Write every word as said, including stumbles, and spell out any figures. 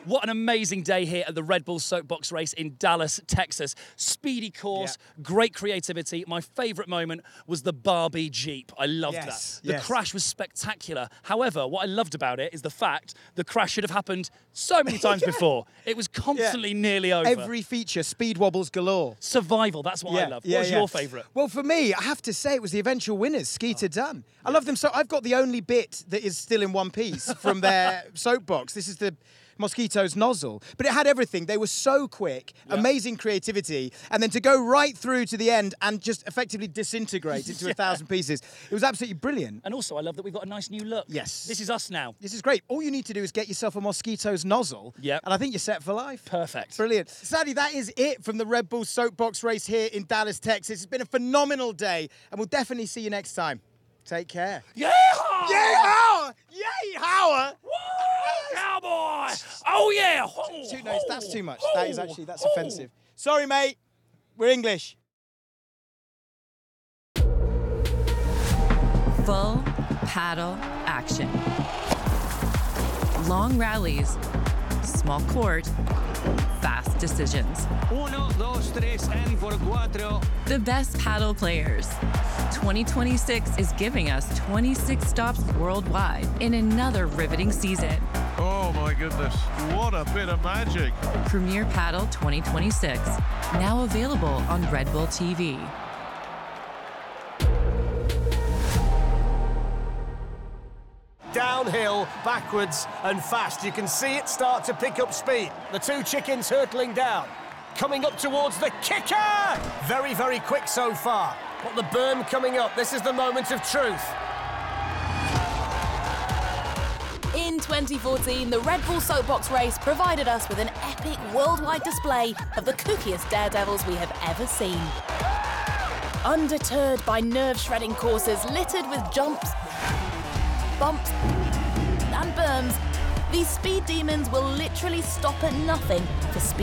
What an amazing day here at the Red Bull Soapbox Race in Dallas, Texas. Speedy course, yeah. great creativity. My favourite moment was the Barbie Jeep. I loved yes, that. The yes. crash was spectacular. However, what I loved about it is the fact the crash should have happened so many times yeah. before. It was constantly yeah. nearly over. Every feature, speed wobbles galore. Survival, that's what yeah, I love. Yeah, what was yeah. your favourite? Well, for me, I have to say it was the eventual winners, Skeeter oh. Dunn. I love them so. I've got the only bit that is still in one piece from their soapbox. This is the Mosquito's nozzle. But it had everything. They were so quick, yep. amazing creativity, and then to go right through to the end and just effectively disintegrate into yeah. a thousand pieces. It was absolutely brilliant. And also, I love that we've got a nice new look. Yes. This is us now. This is great. All you need to do is get yourself a Mosquito's nozzle, yep. and I think you're set for life. Perfect. Brilliant. Sadly, that is it from the Red Bull Soapbox Race here in Dallas, Texas. It's been a phenomenal day, and we'll definitely see you next time. Take care. Yeehaw! Yeehaw! Yeehaw! Woo! Cowboy! Oh, yeah! Too, no, that's too much. That is actually, that's offensive. Sorry, mate. We're English. Full paddle action. Long rallies, small court, fast decisions. Uno, dos, tres, and for cuatro. The best paddle players. twenty twenty-six is giving us twenty-six stops worldwide in another riveting season. Oh my goodness, what a bit of magic. Premier Paddle twenty twenty-six, now available on Red Bull T V. Downhill, backwards and fast. You can see it start to pick up speed. The two chickens hurtling down. Coming up towards the kicker! Very, very quick so far. But the berm coming up. This is the moment of truth. In twenty fourteen, the Red Bull Soapbox Race provided us with an epic worldwide display of the kookiest daredevils we have ever seen. Undeterred by nerve-shredding courses littered with jumps, bumps and berms, these speed demons will literally stop at nothing for speed.